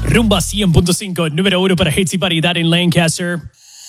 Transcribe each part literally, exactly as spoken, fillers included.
Rumba cien punto cinco, número uno para hits y variedad en Lancaster.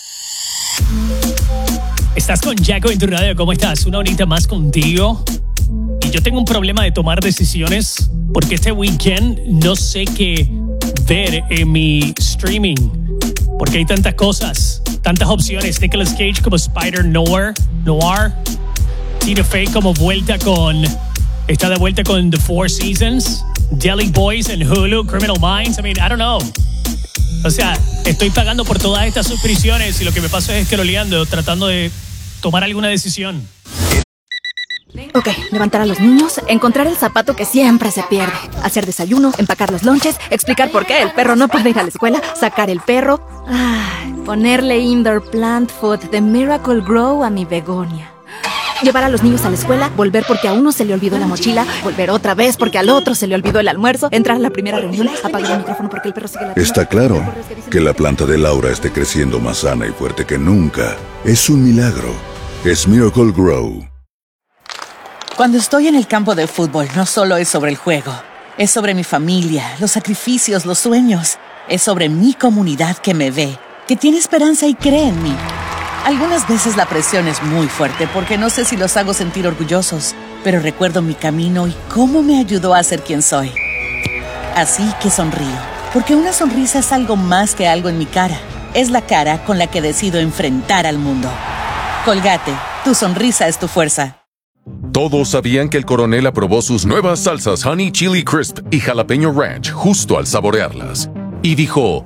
Estás con Jacko en tu radio, ¿cómo estás? Una horita más contigo. Y yo tengo un problema de tomar decisiones porque este weekend no sé qué ver en mi streaming. Porque hay tantas cosas, tantas opciones. Nicolas Cage como Spider Noir, Noir. Tina Fey como vuelta con... Está de vuelta con The Four Seasons. Deli Boys en Hulu, Criminal Minds. I mean, I don't know. O sea, estoy pagando por todas estas suscripciones y lo que me pasa es escroleando, tratando de tomar alguna decisión. Ok, levantar a los niños, encontrar el zapato que siempre se pierde, hacer desayuno, empacar los lonches, explicar por qué el perro no puede ir a la escuela, sacar el perro, ay, ponerle indoor plant food de Miracle Grow a mi begonia. Llevar a los niños a la escuela, volver porque a uno se le olvidó la mochila, volver otra vez porque al otro se le olvidó el almuerzo, entrar a la primera reunión, apagar el micrófono porque el perro sigue la... Está claro que la planta de Laura esté creciendo más sana y fuerte que nunca. Es un milagro. Es Miracle Grow. Cuando estoy en el campo de fútbol, no solo es sobre el juego. Es sobre mi familia, los sacrificios, los sueños. Es sobre mi comunidad que me ve, que tiene esperanza y cree en mí. Algunas veces la presión es muy fuerte porque no sé si los hago sentir orgullosos, pero recuerdo mi camino y cómo me ayudó a ser quien soy. Así que sonrío, porque una sonrisa es algo más que algo en mi cara. Es la cara con la que decido enfrentar al mundo. Colgate, tu sonrisa es tu fuerza. Todos sabían que el coronel aprobó sus nuevas salsas Honey Chili Crisp y Jalapeño Ranch justo al saborearlas. Y dijo...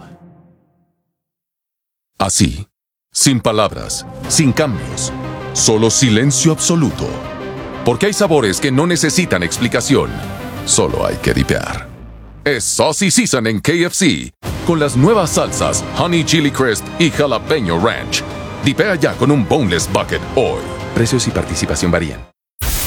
Así. Sin palabras, sin cambios, solo silencio absoluto. Porque hay sabores que no necesitan explicación, solo hay que dipear. Es Saucy Season en K F C, con las nuevas salsas Honey Chili Crisp y Jalapeño Ranch. Dipea ya con un Boneless Bucket hoy. Precios y participación varían.